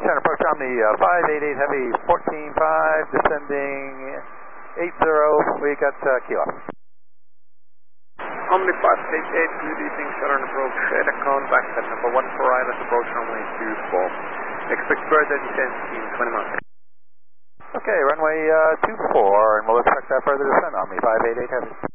Center approach Omni 588 Heavy 14.5, descending 80, we got kilo. Omni 588, good evening, Southern approach, Edacon, back at number 14 Island, approach runway 24. Expect further descent in 20 miles. Okay, runway 24, and we'll expect that further descent, Omni 588 Heavy.